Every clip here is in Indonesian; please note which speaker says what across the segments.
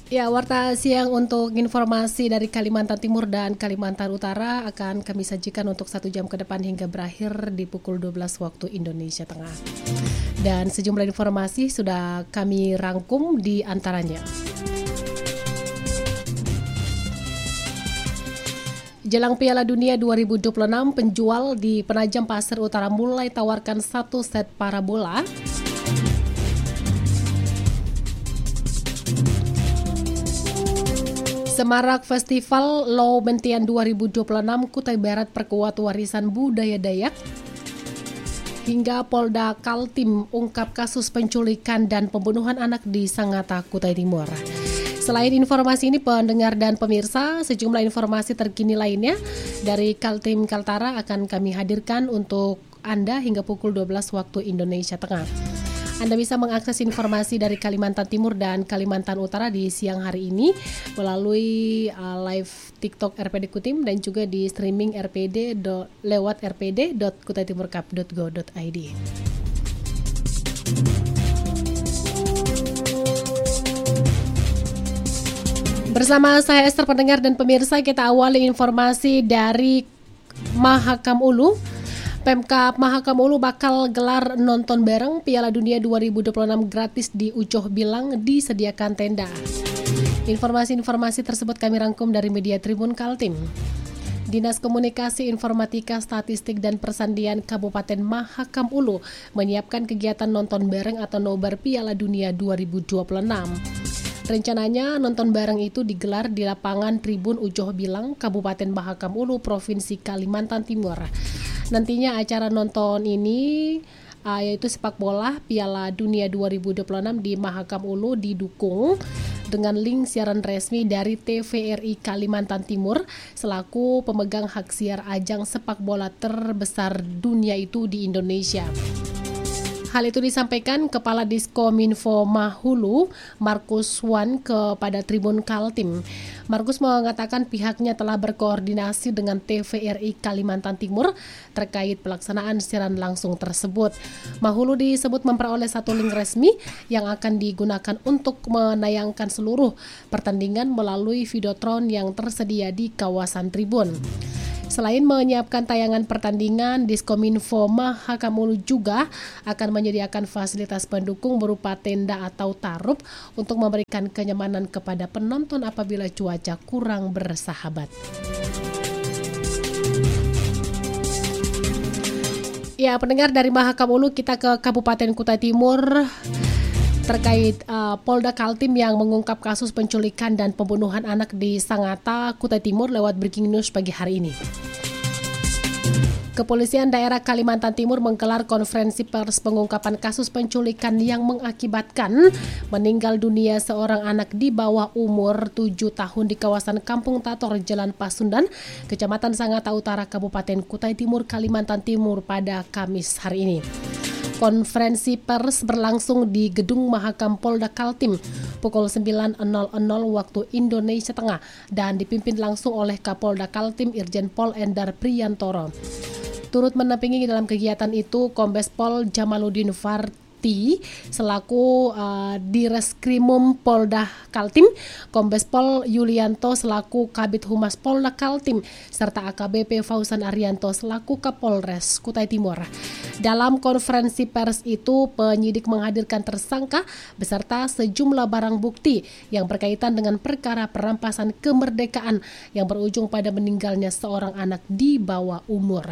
Speaker 1: Ya, Warta Siang untuk informasi dari Kalimantan Timur dan Kalimantan Utara akan kami sajikan untuk 1 jam ke depan hingga berakhir di pukul 12 waktu Indonesia Tengah. Dan sejumlah informasi sudah kami rangkum di antaranya. Jelang Piala Dunia 2026, penjual di Penajam Pasir Utara mulai tawarkan 1 set parabola. Semarak Festival Low Bentian 2026 Kutai Barat perkuat warisan budaya Dayak. Hingga Polda Kaltim ungkap kasus penculikan dan pembunuhan anak di Sangatta, Kutai Timur. Selain informasi ini, pendengar dan pemirsa, sejumlah informasi terkini lainnya dari Kaltim Kaltara akan kami hadirkan untuk Anda hingga pukul 12 waktu Indonesia Tengah. Anda bisa mengakses informasi dari Kalimantan Timur dan Kalimantan Utara di siang hari ini melalui live TikTok RPD Kutim dan juga di streaming RPD lewat rpd.kutaitimurcup.go.id. Bersama saya Esther, pendengar dan pemirsa, kita awali informasi dari Mahakam Ulu. Pemkab Mahakam Ulu bakal gelar nonton bareng Piala Dunia 2026 gratis di Ucoh Bilang, disediakan tenda. Informasi-informasi tersebut kami rangkum dari media Tribun Kaltim. Dinas Komunikasi Informatika Statistik dan Persandian Kabupaten Mahakam Ulu menyiapkan kegiatan nonton bareng atau nobar Piala Dunia 2026. Rencananya nonton bareng itu digelar di lapangan Tribun Ucoh Bilang, Kabupaten Mahakam Ulu, Provinsi Kalimantan Timur. Nantinya acara nonton ini yaitu sepak bola Piala Dunia 2026 di Mahakam Ulu didukung dengan link siaran resmi dari TVRI Kalimantan Timur selaku pemegang hak siar ajang sepak bola terbesar dunia itu di Indonesia. Hal itu disampaikan Kepala Diskominfo Mahulu, Markus Wan, kepada Tribun Kaltim. Markus mengatakan pihaknya telah berkoordinasi dengan TVRI Kalimantan Timur terkait pelaksanaan siaran langsung tersebut. Mahulu disebut memperoleh 1 link resmi yang akan digunakan untuk menayangkan seluruh pertandingan melalui Videotron yang tersedia di kawasan Tribun. Selain menyiapkan tayangan pertandingan, Diskominfo Mahakam Ulu juga akan menyediakan fasilitas pendukung berupa tenda atau tarup untuk memberikan kenyamanan kepada penonton apabila cuaca kurang bersahabat. Ya, pendengar, dari Mahakam Ulu kita ke Kabupaten Kutai Timur terkait Polda Kaltim yang mengungkap kasus penculikan dan pembunuhan anak di Sangatta, Kutai Timur lewat breaking news pagi hari ini. Kepolisian daerah Kalimantan Timur menggelar konferensi pers pengungkapan kasus penculikan yang mengakibatkan meninggal dunia seorang anak di bawah umur 7 tahun di kawasan Kampung Tator, Jalan Pasundan, Kecamatan Sangatta Utara, Kabupaten Kutai Timur, Kalimantan Timur pada Kamis hari ini. Konferensi pers berlangsung di Gedung Mahakam Polda Kaltim pukul 9.00 waktu Indonesia Tengah dan dipimpin langsung oleh Kapolda Kaltim Irjen Pol Endar Priyantoro. Turut mendampingi dalam kegiatan itu Kombes Pol Jamaluddin Farti selaku Direskrimum Polda Kaltim, Kombes Pol Yulianto selaku Kabid Humas Polda Kaltim, serta AKBP Fausan Arianto selaku Kapolres Kutai Timur. Dalam konferensi pers itu, penyidik menghadirkan tersangka beserta sejumlah barang bukti yang berkaitan dengan perkara perampasan kemerdekaan yang berujung pada meninggalnya seorang anak di bawah umur.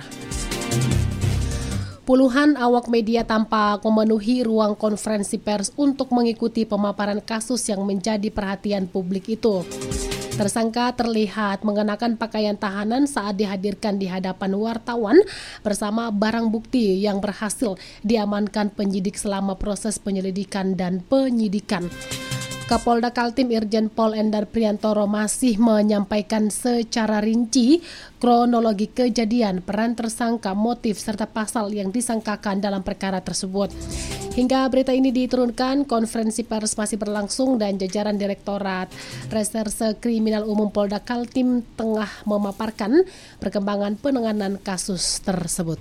Speaker 1: Puluhan awak media tampak memenuhi ruang konferensi pers untuk mengikuti pemaparan kasus yang menjadi perhatian publik itu. Tersangka terlihat mengenakan pakaian tahanan saat dihadirkan di hadapan wartawan bersama barang bukti yang berhasil diamankan penyidik selama proses penyelidikan dan penyidikan. Kapolda Kaltim Irjen Pol Endar Priyantoro masih menyampaikan secara rinci kronologi kejadian, peran tersangka, motif, serta pasal yang disangkakan dalam perkara tersebut. Hingga berita ini diturunkan, konferensi pers masih berlangsung dan jajaran Direktorat Reserse Kriminal Umum Polda Kaltim tengah memaparkan perkembangan penanganan kasus tersebut.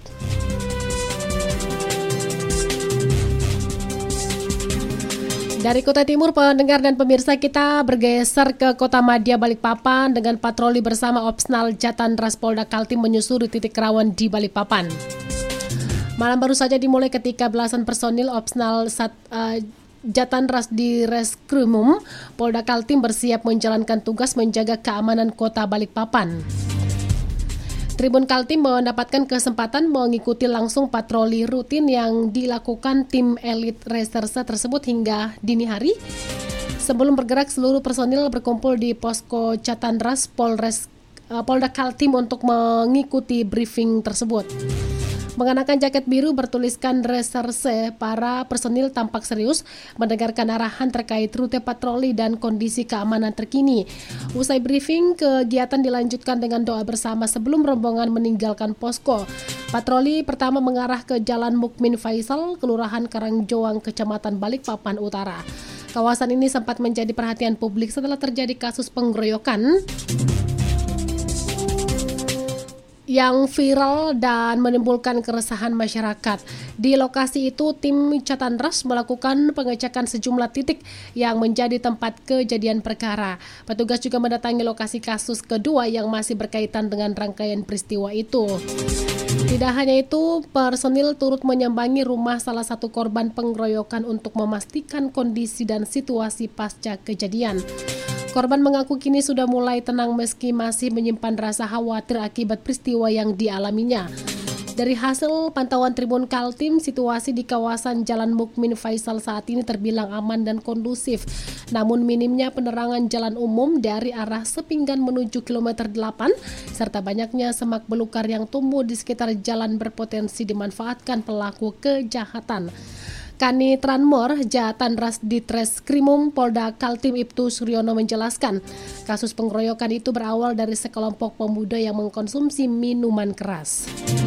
Speaker 1: Dari Kota Timur, pendengar dan pemirsa, kita bergeser ke Kota Madya Balikpapan dengan patroli bersama Opsnal Jatandras Polda Kaltim menyusuri titik rawan di Balikpapan. Malam baru saja dimulai ketika belasan personil Opsnal Jatandras di Reskrimum Polda Kaltim bersiap menjalankan tugas menjaga keamanan Kota Balikpapan. Tribun Kaltim mendapatkan kesempatan mengikuti langsung patroli rutin yang dilakukan tim elit reserse tersebut hingga dini hari. Sebelum bergerak, seluruh personil berkumpul di posko Jatandras Polda Kaltim untuk mengikuti briefing tersebut. Mengenakan jaket biru bertuliskan reserse, para personil tampak serius mendengarkan arahan terkait rute patroli dan kondisi keamanan terkini. Usai briefing, kegiatan dilanjutkan dengan doa bersama sebelum rombongan meninggalkan posko. Patroli pertama mengarah ke Jalan Mukmin Faisal, Kelurahan Karangjoang, Kecamatan Balikpapan Utara. Kawasan ini sempat menjadi perhatian publik setelah terjadi kasus pengeroyokan yang viral dan menimbulkan keresahan masyarakat. Di lokasi itu, tim Jatandras melakukan pengecekan sejumlah titik yang menjadi tempat kejadian perkara. Petugas juga mendatangi lokasi kasus kedua yang masih berkaitan dengan rangkaian peristiwa itu. Tidak hanya itu, personil turut menyambangi rumah salah satu korban pengeroyokan untuk memastikan kondisi dan situasi pasca kejadian. Korban mengaku kini sudah mulai tenang meski masih menyimpan rasa khawatir akibat peristiwa yang dialaminya. Dari hasil pantauan Tribun Kaltim, situasi di kawasan Jalan Mukmin Faisal saat ini terbilang aman dan kondusif. Namun minimnya penerangan jalan umum dari arah Sepinggan menuju kilometer 8, serta banyaknya semak belukar yang tumbuh di sekitar jalan berpotensi dimanfaatkan pelaku kejahatan. Kanit Ranmor Jatandras Ditreskrimum Polda Kaltim Ibtu Suryono menjelaskan, kasus pengeroyokan itu berawal dari sekelompok pemuda yang mengkonsumsi minuman keras.